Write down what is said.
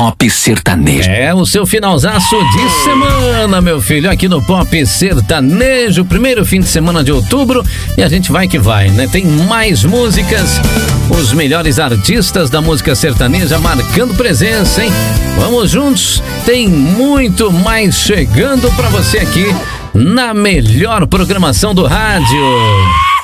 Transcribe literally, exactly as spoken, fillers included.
Pop Sertanejo. É o seu finalzaço de semana, meu filho, aqui no Pop Sertanejo, primeiro fim de semana de outubro, e a gente vai que vai, né? Tem mais músicas, os melhores artistas da música sertaneja marcando presença, hein? Vamos juntos, tem muito mais chegando pra você aqui na melhor programação do rádio.